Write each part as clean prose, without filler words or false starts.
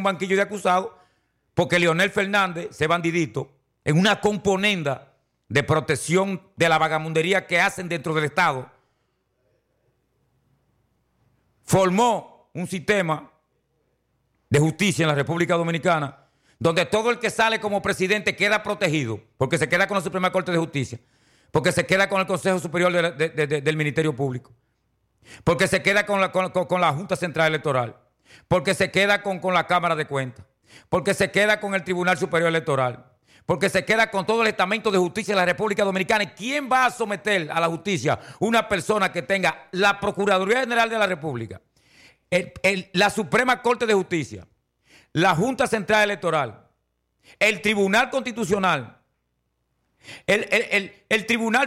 un banquillo de acusados, porque Leonel Fernández, ese bandidito, en una componenda de protección de la vagamundería que hacen dentro del Estado, formó un sistema de justicia en la República Dominicana donde todo el que sale como presidente queda protegido, porque se queda con la Suprema Corte de Justicia, porque se queda con el Consejo Superior del Ministerio Público, porque se queda con la Junta Central Electoral, porque se queda con la Cámara de Cuentas, porque se queda con el Tribunal Superior Electoral, porque se queda con todo el estamento de justicia de la República Dominicana. ¿Y quién va a someter a la justicia una persona que tenga la Procuraduría General de la República, la Suprema Corte de Justicia, la Junta Central Electoral, el Tribunal Constitucional, el Tribunal,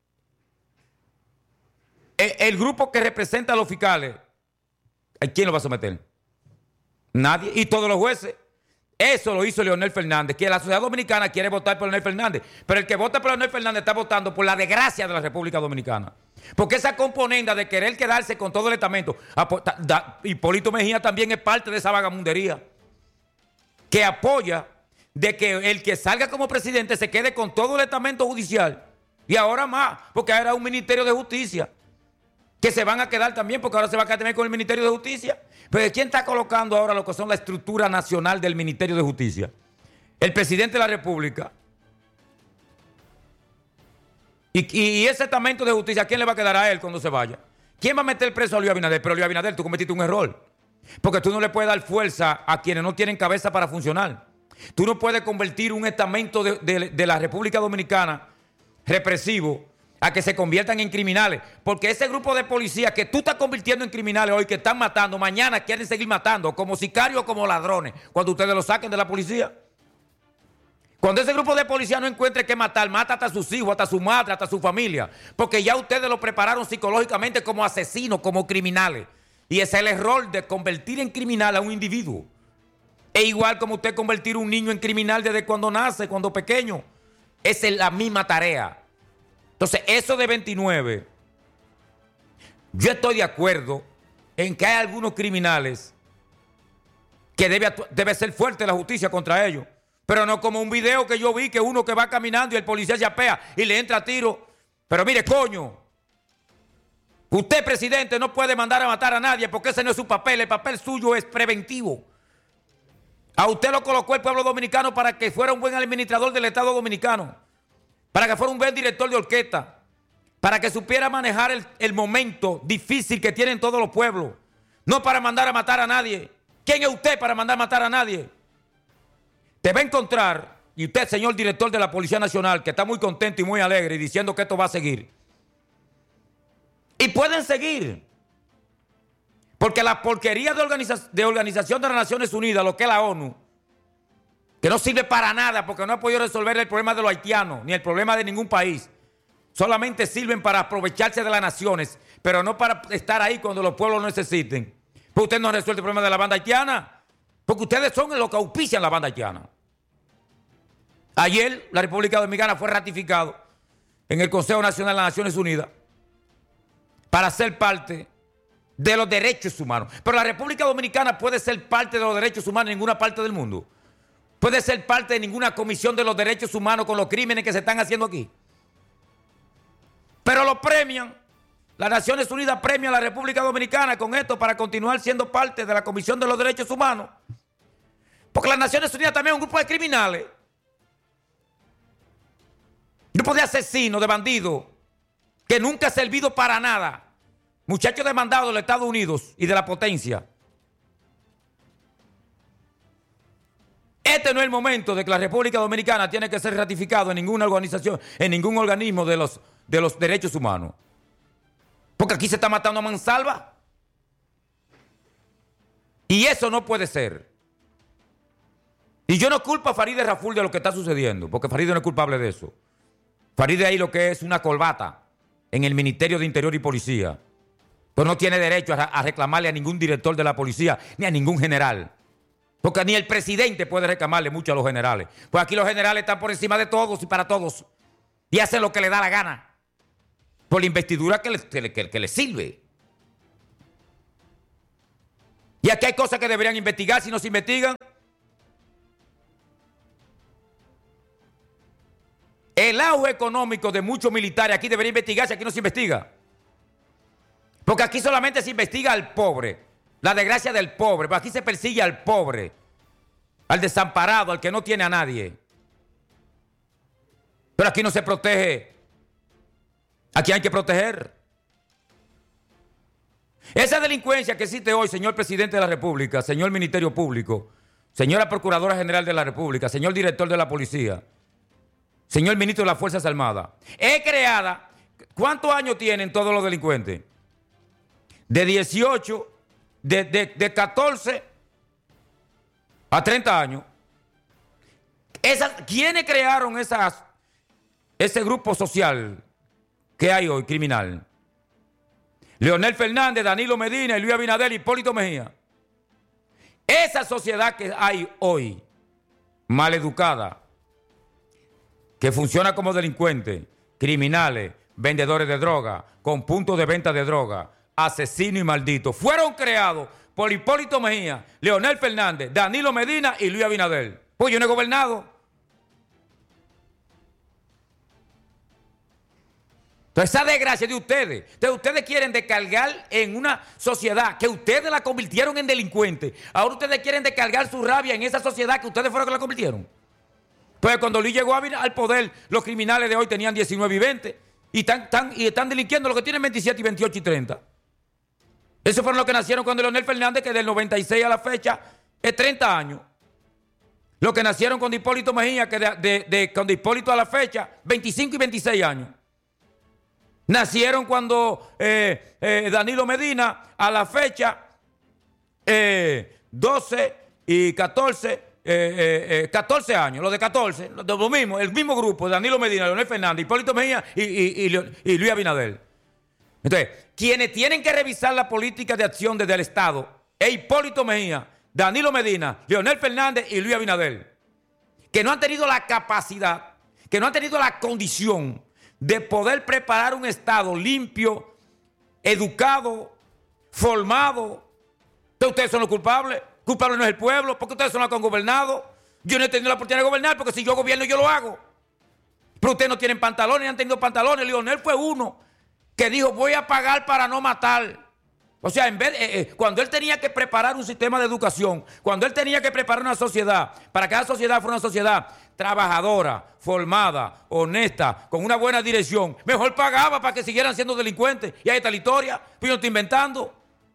el grupo que representa a los fiscales? ¿Quién lo va a someter? Nadie. Y todos los jueces. Eso lo hizo Leonel Fernández, que la sociedad dominicana quiere votar por Leonel Fernández, pero el que vota por Leonel Fernández está votando por la desgracia de la República Dominicana. Porque esa componenda de querer quedarse con todo el estamento, Hipólito Mejía también es parte de esa vagamundería, que apoya de que el que salga como presidente se quede con todo el estamento judicial, y ahora más, porque ahora un Ministerio de Justicia, que se van a quedar también, porque ahora se va a quedar también con el Ministerio de Justicia. Pero ¿quién está colocando ahora lo que son la estructura nacional del Ministerio de Justicia? El presidente de la República. Y ese estamento de justicia, ¿a quién le va a quedar a él cuando se vaya? ¿Quién va a meter preso a Luis Abinader? Pero Luis Abinader, tú cometiste un error. Porque tú no le puedes dar fuerza a quienes no tienen cabeza para funcionar. Tú no puedes convertir un estamento de la República Dominicana represivo a que se conviertan en criminales, porque ese grupo de policías que tú estás convirtiendo en criminales hoy, que están matando, mañana quieren seguir matando, como sicarios o como ladrones, cuando ustedes lo saquen de la policía. Cuando ese grupo de policías no encuentre qué matar, mata hasta a sus hijos, hasta a su madre, hasta a su familia, porque ya ustedes lo prepararon psicológicamente como asesinos, como criminales. Y ese es el error de convertir en criminal a un individuo. Es igual como usted convertir a un niño en criminal desde cuando nace, cuando pequeño. Esa es la misma tarea. Entonces, eso de 29, yo estoy de acuerdo en que hay algunos criminales que debe ser fuerte la justicia contra ellos, pero no como un video que yo vi que uno que va caminando y el policía se apea y le entra a tiro. Pero mire, coño, usted, presidente, no puede mandar a matar a nadie porque ese no es su papel. El papel suyo es preventivo. A usted lo colocó el pueblo dominicano para que fuera un buen administrador del Estado dominicano, para que fuera un buen director de orquesta, para que supiera manejar el momento difícil que tienen todos los pueblos, no para mandar a matar a nadie. ¿Quién es usted para mandar a matar a nadie? Te va a encontrar, y usted, señor director de la Policía Nacional, que está muy contento y muy alegre y diciendo que esto va a seguir. Y pueden seguir, porque la porquería de Organización de las Naciones Unidas, lo que es la ONU, que no sirve para nada porque no ha podido resolver el problema de los haitianos, ni el problema de ningún país. Solamente sirven para aprovecharse de las naciones, pero no para estar ahí cuando los pueblos lo necesiten. Pues usted no resuelve el problema de la banda haitiana, porque ustedes son los que auspician la banda haitiana. Ayer la República Dominicana fue ratificado en el Consejo Nacional de las Naciones Unidas para ser parte de los derechos humanos. Pero la República Dominicana puede ser parte de los derechos humanos en ninguna parte del mundo. Puede ser parte de ninguna comisión de los derechos humanos con los crímenes que se están haciendo aquí. Pero lo premian. Las Naciones Unidas premian a la República Dominicana con esto para continuar siendo parte de la Comisión de los Derechos Humanos. Porque las Naciones Unidas también es un grupo de criminales. Un grupo de asesinos, de bandidos, que nunca ha servido para nada. Muchachos demandados de los Estados Unidos y de la potencia. Este no es el momento de que la República Dominicana tiene que ser ratificado en ninguna organización, en ningún organismo de los derechos humanos. Porque aquí se está matando a mansalva. Y eso no puede ser. Y yo no culpo a Farideh Raful de lo que está sucediendo, porque Farideh no es culpable de eso. Farideh ahí lo que es una corbata en el Ministerio de Interior y Policía. Pero no tiene derecho a reclamarle a ningún director de la policía, ni a ningún general. Porque ni el presidente puede reclamarle mucho a los generales. Pues aquí los generales están por encima de todos y para todos. Y hacen lo que le da la gana. Por la investidura que les sirve. Y Y aquí hay cosas que deberían investigar si no se investigan. El auge económico de muchos militares aquí debería investigarse, aquí no se investiga. Porque aquí solamente se investiga al pobre, la desgracia del pobre, pero aquí se persigue al pobre, al desamparado, al que no tiene a nadie. Pero aquí no se protege. Aquí hay que proteger. Esa delincuencia que existe hoy, señor presidente de la República, señor Ministerio Público, señora Procuradora General de la República, señor director de la Policía, señor ministro de las Fuerzas Armadas, es creada. ¿Cuántos años tienen todos los delincuentes? De 18, de 14 a 30 años. ¿Quiénes crearon ese grupo social que hay hoy, criminal? Leonel Fernández, Danilo Medina, Luis Abinader, Hipólito Mejía. Esa sociedad que hay hoy, maleducada, que funciona como delincuentes, criminales, vendedores de droga, con puntos de venta de droga, asesinos y malditos, fueron creados por Hipólito Mejía, Leonel Fernández, Danilo Medina y Luis Abinader. Pues yo no he gobernado. Entonces, esa desgracia de ustedes. Entonces, ustedes quieren descargar en una sociedad que ustedes la convirtieron en delincuente. Ahora ustedes quieren descargar su rabia en esa sociedad que ustedes fueron que la convirtieron. Pues cuando Luis llegó al poder, los criminales de hoy tenían 19 y 20 y están delinquiendo los que tienen 27 y 28 y 30. Esos fueron los que nacieron cuando Leonel Fernández, que del 96 a la fecha es 30 años. Los que nacieron con Hipólito Mejía, que con Hipólito a la fecha, 25 y 26 años. Nacieron cuando Danilo Medina a la fecha 12 y 14, 14 años, los de 14, lo mismo, el mismo grupo, Danilo Medina, Leonel Fernández, Hipólito Mejía y Luis Abinader. Entonces, quienes tienen que revisar la política de acción desde el Estado es Hipólito Mejía, Danilo Medina, Leonel Fernández y Luis Abinader, que no han tenido la capacidad, que no han tenido la condición de poder preparar un Estado limpio, educado, formado. Entonces ustedes son los culpables. Culpable no es el pueblo, porque ustedes son los que han gobernado. Yo no he tenido la oportunidad de gobernar, porque si yo gobierno, yo lo hago. Pero ustedes no tienen pantalones, ni han tenido pantalones. Leonel fue uno que dijo, voy a pagar para no matar. O sea, cuando él tenía que preparar un sistema de educación, cuando él tenía que preparar una sociedad, para que esa sociedad fuera una sociedad trabajadora, formada, honesta, con una buena dirección, mejor pagaba para que siguieran siendo delincuentes. Y ahí está la historia, pues yo no estoy inventando.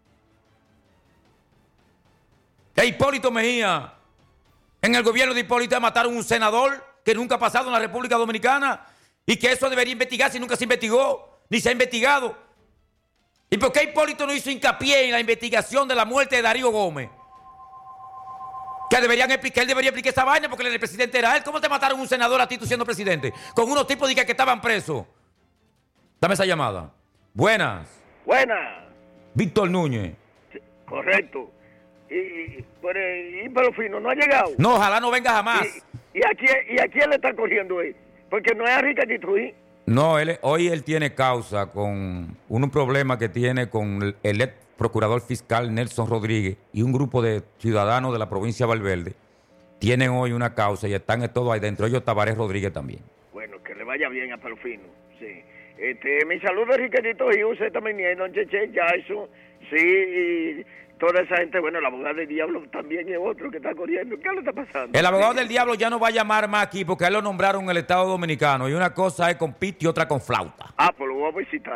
Hipólito Mejía, en el gobierno de Hipólito mataron un senador que nunca ha pasado en la República Dominicana y que eso debería investigarse y nunca se investigó, ni se ha investigado. ¿Y por qué Hipólito no hizo hincapié en la investigación de la muerte de Darío Gómez? Que él debería explicar esa vaina porque el presidente era él. ¿Cómo te mataron un senador a ti tú siendo presidente? Con unos tipos que estaban presos. Dame esa llamada. Buenas. Buenas. Víctor Núñez. Sí, correcto. Pero Fino no ha llegado. No, ojalá no venga jamás. ¿Y a quién le está corriendo él? Porque no es a Ricardo Ruiz. No, hoy él tiene causa con un problema que tiene con el ex procurador fiscal Nelson Rodríguez y un grupo de ciudadanos de la provincia de Valverde. Tienen hoy una causa y están todos ahí dentro. Ellos Tabaré Rodríguez también. Bueno, que le vaya bien a Palofino. Sí. Mi saludo a Ricardito y usted también, y a don Cheche Jason. Sí, y toda esa gente. Bueno, el abogado del diablo también es otro que está corriendo. ¿Qué le está pasando? El abogado del diablo ya no va a llamar más aquí porque a él lo nombraron en el Estado Dominicano. Y una cosa es con pito y otra con flauta. Ah, pues lo voy a visitar.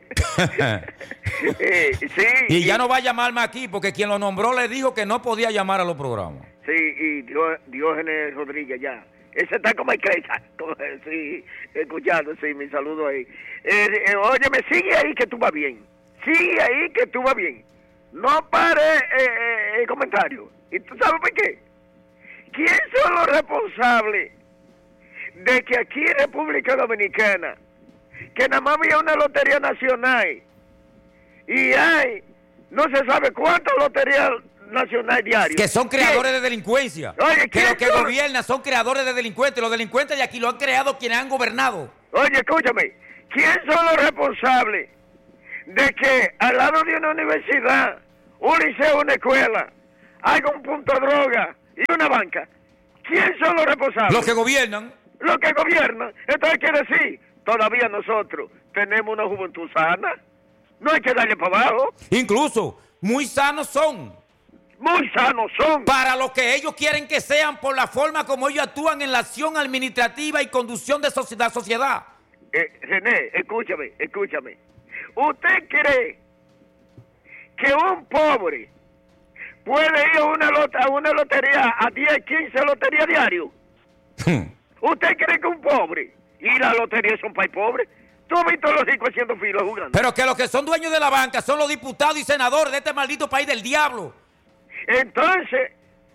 Sí. Y ya no va a llamar más aquí porque quien lo nombró le dijo que no podía llamar a los programas. Sí, y Diógenes Rodríguez ya. Ese está como el Cresar. Sí, escuchando, sí, mi saludo ahí. Óyeme, sigue ahí que tú vas bien. Sigue ahí que tú vas bien. No pare el comentario. ¿Y tú sabes por qué? ¿Quién son los responsables de que aquí en República Dominicana, que nada más había una lotería nacional y hay no se sabe cuántas loterías nacionales diarias? Que son creadores de delincuencia. Oye, que los que gobiernan son creadores de delincuentes. Los delincuentes de aquí lo han creado quienes han gobernado. Oye, escúchame. ¿Quién son los responsables de que al lado de una universidad un liceo, una escuela, haga un punto de droga y una banca, ¿quién son los responsables? Los que gobiernan. Los que gobiernan. Entonces quiere decir, todavía nosotros tenemos una juventud sana, no hay que darle para abajo. Incluso, muy sanos son. Muy sanos son. Para lo que ellos quieren que sean, por la forma como ellos actúan en la acción administrativa y conducción de la sociedad. René, escúchame. ¿Usted cree que un pobre puede ir a una lotería, a 10, 15 loterías diario? ¿Usted cree que un pobre ir a la lotería es un país pobre? ¿Tú has visto a los ricos haciendo filas jugando? Pero que los que son dueños de la banca son los diputados y senadores de este maldito país del diablo. Entonces,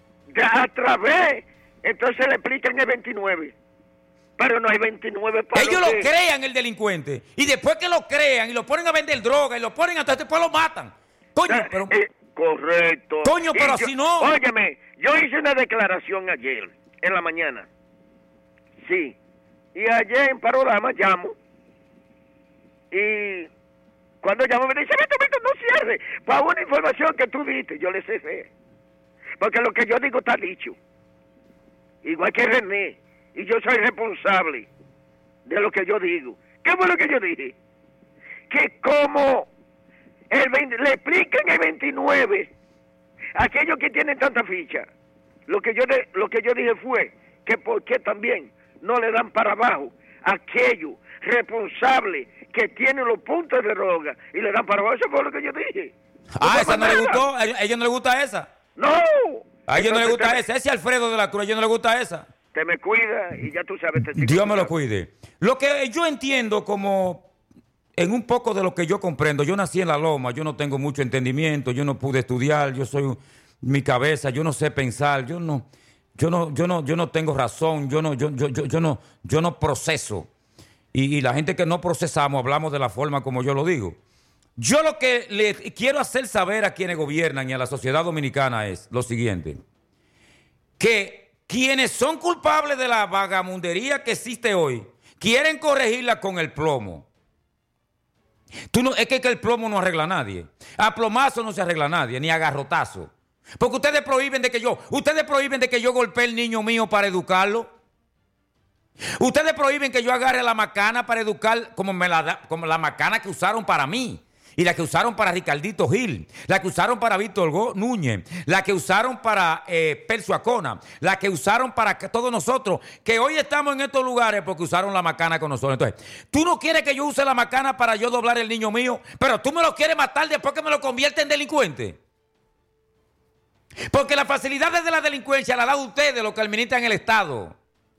entonces le explican el 29. Pero no hay 29 para ellos lo crean, el delincuente. Y después que lo crean y lo ponen a vender droga y lo ponen entonces después lo matan. Coño, pero... correcto. Coño, pero así no. Óyeme, yo hice una declaración ayer, en la mañana. Sí. Y ayer en Panorama llamo. Y cuando llamo me dice, Beto, no cierre. Para una información que tú diste, yo le cerré. Porque lo que yo digo está dicho. Igual que René. Y yo soy responsable de lo que yo digo. ¿Qué fue lo que yo dije? Que como le explican el 29 a aquellos que tienen tanta ficha, lo que yo dije fue que por qué también no le dan para abajo a aquellos responsables que tienen los puntos de droga y le dan para abajo. Eso fue lo que yo dije. ¿Esa no le gustó? ¿A ellos no les gusta esa? No. A ellos no les gusta esa. Ese Alfredo de la Cruz, a ellos no les gusta esa. Te me cuida y ya tú sabes. Dios me lo cuide. Lo que yo entiendo como en un poco de lo que yo comprendo, yo nací en la loma, yo no tengo mucho entendimiento, yo no pude estudiar, yo soy mi cabeza, yo no sé pensar, yo no tengo razón, yo no proceso. Y la gente que no procesamos hablamos de la forma como yo lo digo. Yo lo que le quiero hacer saber a quienes gobiernan y a la sociedad dominicana es lo siguiente: que quienes son culpables de la vagamundería que existe hoy, quieren corregirla con el plomo. Es que el plomo no arregla a nadie. A plomazo no se arregla a nadie, ni a garrotazo. Porque ustedes prohíben de que yo golpee al niño mío para educarlo. Ustedes prohíben que yo agarre la macana para educar como la macana que usaron para mí. Y la que usaron para Ricardito Gil, la que usaron para Víctor Núñez, la que usaron para Percio Acona, la que usaron para todos nosotros, que hoy estamos en estos lugares porque usaron la macana con nosotros. Entonces, tú no quieres que yo use la macana para yo doblar el niño mío, pero tú me lo quieres matar después que me lo convierte en delincuente. Porque las facilidades de la delincuencia las da ustedes, los que administran el Estado.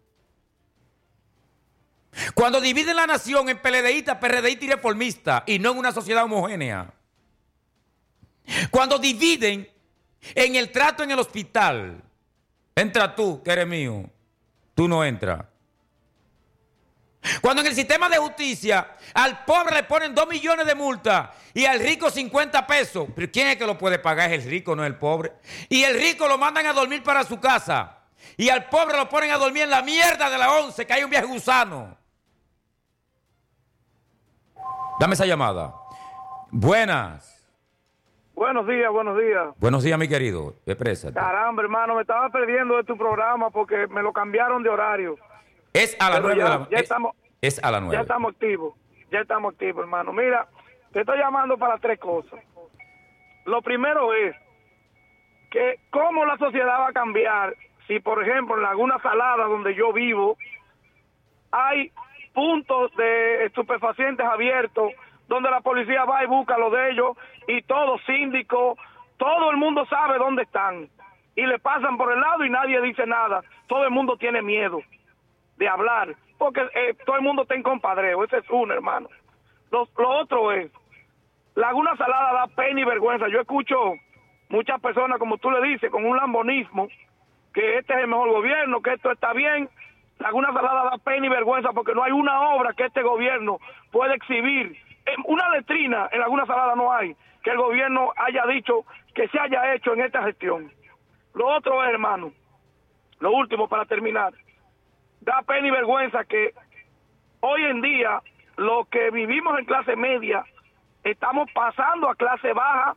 Cuando dividen la nación en PLDistas, PRDistas y reformistas y no en una sociedad homogénea. Cuando dividen en el trato en el hospital, entra tú, que eres mío, tú no entras. Cuando en el sistema de justicia al pobre le ponen 2 millones de multa y al rico 50 pesos. ¿Pero quién es que lo puede pagar? Es el rico, no el pobre. Y el rico lo mandan a dormir para su casa. Y al pobre lo ponen a dormir en la mierda de la 11, que hay un viaje gusano. Dame esa llamada. Buenas. Buenos días. Buenos días, mi querido. Exprésate. Caramba, hermano, me estaba perdiendo de tu programa porque me lo cambiaron de horario. Es a las 9 de la mañana. Es a las 9. Ya estamos activos, hermano. Mira, te estoy llamando para 3 cosas. Lo primero es que cómo la sociedad va a cambiar si, por ejemplo, en Laguna Salada, donde yo vivo, hay puntos de estupefacientes abiertos donde la policía va y busca lo de ellos y todo síndico, todo el mundo sabe dónde están y le pasan por el lado y nadie dice nada. Todo el mundo tiene miedo de hablar porque todo el mundo está en compadreo. Ese es uno, hermano. Lo otro es, Laguna Salada da pena y vergüenza. Yo escucho muchas personas, como tú le dices, con un lambonismo, que este es el mejor gobierno, que esto está bien. Laguna Salada da pena y vergüenza porque no hay una obra que este gobierno pueda exhibir. Una letrina en Laguna Salada no hay que el gobierno haya dicho que se haya hecho en esta gestión. Lo otro es, hermano, lo último para terminar, da pena y vergüenza que hoy en día los que vivimos en clase media estamos pasando a clase baja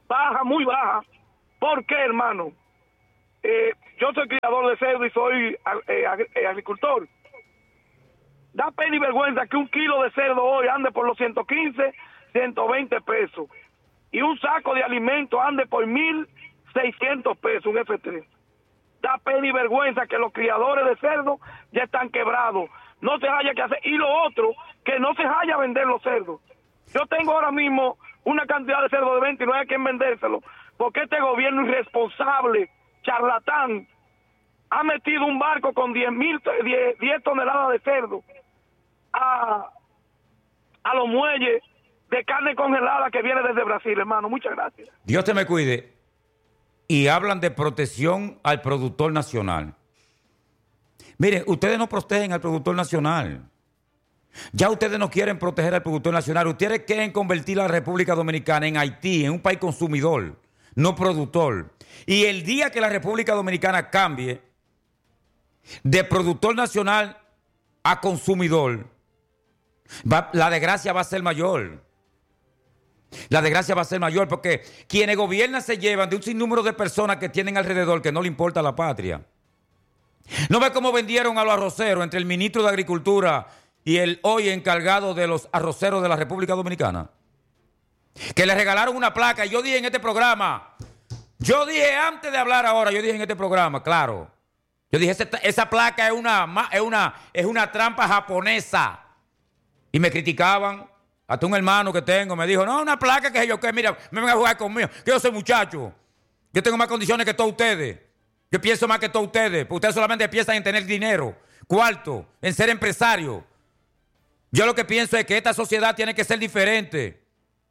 baja, muy baja. ¿Por qué, hermano? Yo soy criador de cerdo y soy agricultor. Da pena y vergüenza que un kilo de cerdo hoy ande por los 115, 120 pesos. Y un saco de alimento ande por 1.600 pesos, un F3. Da pena y vergüenza que los criadores de cerdo ya están quebrados. No se haya que hacer. Y lo otro, que no se haya vender los cerdos. Yo tengo ahora mismo una cantidad de cerdos de 20 y no hay a quien vendérselo. Porque este gobierno irresponsable, charlatán, ha metido un barco con 10 toneladas de cerdo a los muelles de carne congelada que viene desde Brasil, hermano. Muchas gracias. Dios te me cuide. Y hablan de protección al productor nacional. Miren, ustedes no protegen al productor nacional. Ya ustedes no quieren proteger al productor nacional. Ustedes quieren convertir a la República Dominicana en Haití, en un país consumidor, no productor. Y el día que la República Dominicana cambie de productor nacional a consumidor, la desgracia va a ser mayor. La desgracia va a ser mayor porque quienes gobiernan se llevan de un sinnúmero de personas que tienen alrededor que no le importa la patria. ¿No ve cómo vendieron a los arroceros entre el ministro de Agricultura y el hoy encargado de los arroceros de la República Dominicana? Que le regalaron una placa. Y yo dije en este programa, yo dije antes de hablar ahora, yo dije en este programa, claro. Yo dije, esa placa es una trampa japonesa. Y me criticaban. Hasta un hermano que tengo me dijo, no, una placa que yo, que mira, me van a jugar conmigo, que yo soy muchacho. Yo tengo más condiciones que todos ustedes. Yo pienso más que todos ustedes, porque ustedes solamente piensan en tener dinero, cuarto, en ser empresario. Yo lo que pienso es que esta sociedad tiene que ser diferente.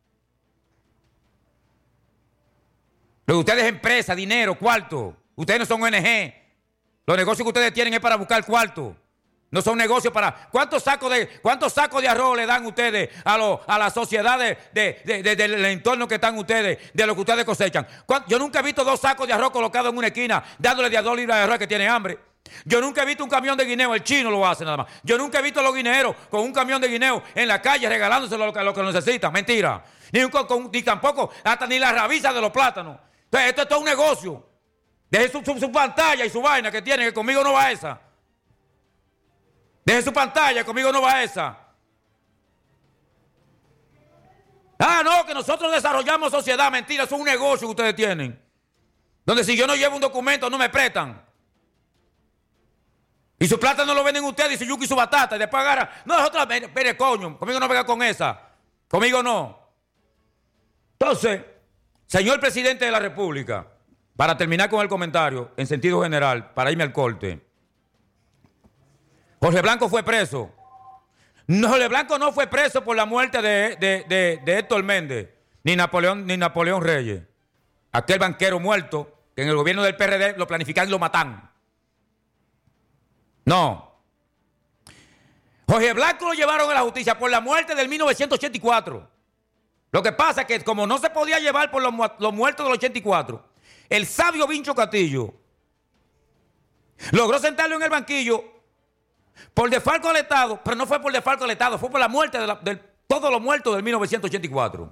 Lo de ustedes es empresa, dinero, cuarto. Ustedes no son ONG. Los negocios que ustedes tienen es para buscar cuarto. No son negocios para... ¿Cuántos sacos de arroz le dan ustedes a la sociedad del entorno que están ustedes, de lo que ustedes cosechan? Yo nunca he visto 2 sacos de arroz colocados en una esquina, dándole de a 2 libras de arroz que tiene hambre. Yo nunca he visto un camión de guineo, el chino lo hace nada más. Yo nunca he visto a los guineeros con un camión de guineo en la calle regalándoselo a los que lo necesitan. Mentira. Ni tampoco, hasta ni la rabiza de los plátanos. Entonces, esto es todo un negocio. Deje su pantalla y su vaina que tiene, que conmigo no va esa. Deje su pantalla, conmigo no va esa. Ah, no, que nosotros desarrollamos sociedad. Mentira, eso es un negocio que ustedes tienen. Donde si yo no llevo un documento, no me prestan. Y su plata no lo venden ustedes, y su yuca y su batata. Y después agarra. No, nosotros, mire, coño, conmigo no venga con esa. Conmigo no. Entonces, señor presidente de la República, para terminar con el comentario, en sentido general, para irme al corte. Jorge Blanco fue preso. No, Jorge Blanco no fue preso por la muerte de Héctor Méndez, ni Napoleón Reyes. Aquel banquero muerto que en el gobierno del PRD lo planifican y lo matan. No. Jorge Blanco lo llevaron a la justicia por la muerte del 1984. Lo que pasa es que como no se podía llevar por los muertos del 84, el sabio Vincho Castillo logró sentarlo en el banquillo por desfalco al Estado, pero no fue por desfalco al Estado, fue por la muerte de todos los muertos del 1984.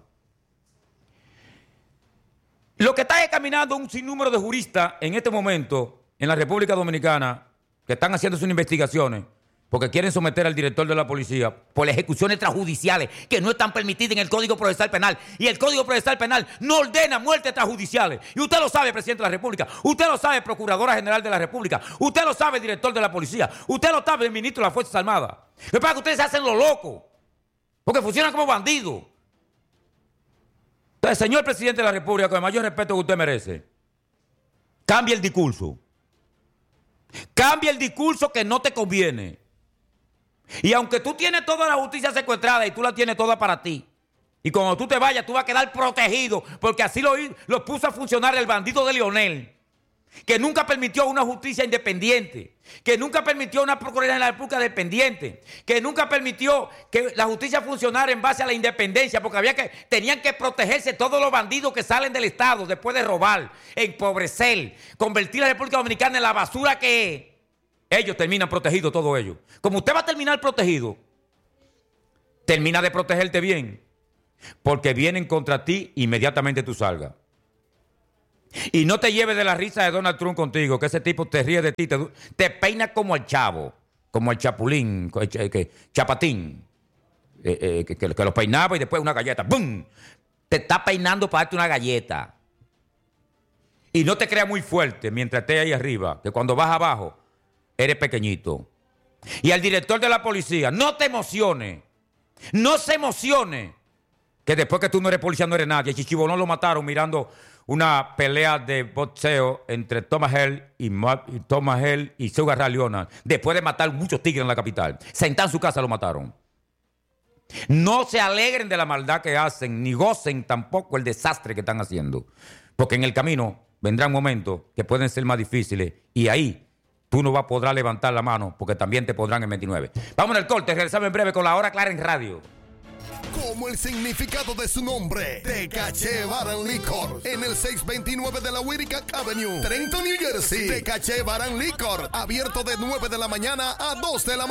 Lo que está caminando un sinnúmero de juristas en este momento en la República Dominicana que están haciendo sus investigaciones porque quieren someter al director de la policía por ejecuciones extrajudiciales que no están permitidas en el Código Procesal Penal. Y el Código Procesal Penal no ordena muertes extrajudiciales. Y usted lo sabe, presidente de la República. Usted lo sabe, Procuradora General de la República. Usted lo sabe, director de la policía. Usted lo sabe, el ministro de las Fuerzas Armadas. Lo que pasa es que ustedes se hacen lo loco porque funcionan como bandidos. Entonces, señor presidente de la República, con el mayor respeto que usted merece, cambie el discurso. Cambia el discurso que no te conviene. Y aunque tú tienes toda la justicia secuestrada y tú la tienes toda para ti, y cuando tú te vayas tú vas a quedar protegido, porque así lo puso a funcionar el bandido de Leonel, que nunca permitió una justicia independiente, que nunca permitió una Procuraduría de la República dependiente, que nunca permitió que la justicia funcionara en base a la independencia, porque tenían que protegerse todos los bandidos que salen del Estado después de robar, empobrecer, convertir a la República Dominicana en la basura que es. Ellos terminan protegidos, todos ellos. Como usted va a terminar protegido, termina de protegerte bien, porque vienen contra ti, inmediatamente tú salgas. Y no te lleves de la risa de Donald Trump contigo, que ese tipo te ríe de ti, te peina como el chavo, como el chapulín, chapatín, que lo peinaba y después una galleta, ¡bum! Te está peinando para darte una galleta. Y no te creas muy fuerte mientras estés ahí arriba, que cuando vas abajo, eres pequeñito. Y al director de la policía, no te emociones, no se emocione, que después que tú no eres policía no eres nadie. Chichibolón lo mataron mirando una pelea de boxeo entre Thomas Hell y Sugar Ray Leonard, después de matar muchos tigres en la capital. Sentado en su casa lo mataron. No se alegren de la maldad que hacen, ni gocen tampoco el desastre que están haciendo. Porque en el camino vendrán momentos que pueden ser más difíciles y ahí tú no vas a poder levantar la mano porque también te podrán en 29. Vamos al corte, regresamos en breve con La Hora Clara en radio. Como el significado de su nombre, Tecache Bar and Liquor, en el 629 de la Whittick Avenue, Trenton, New Jersey. Tecache Bar and Liquor, abierto de 9 de la mañana a 2 de la mañana.